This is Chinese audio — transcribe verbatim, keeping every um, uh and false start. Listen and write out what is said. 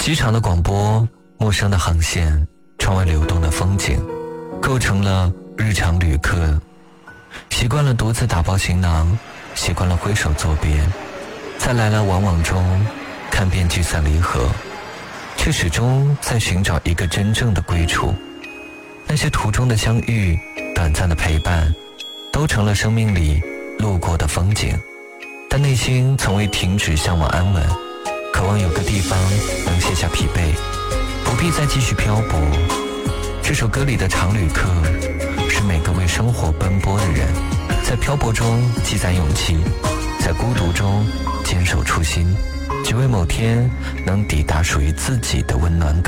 机场的广播，陌生的航线，窗外流动的风景，构成了日常旅客。习惯了独自打包行囊，习惯了挥手作别，在来来往往中看遍聚散离合，却始终在寻找一个真正的归处。那些途中的相遇，短暂的陪伴，都成了生命里路过的风景，但内心从未停止向往安稳，渴望有个地方能卸下疲惫，不必再继续漂泊。这首歌里的常旅客，是每个为生活奔波的人，在漂泊中积攒勇气，在孤独中坚守初心，只为某天能抵达属于自己的温暖港。